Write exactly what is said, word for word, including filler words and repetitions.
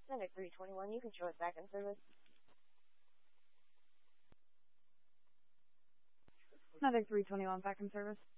Medic three twenty-one, you can show us back in service. Medic three twenty-one, back in service.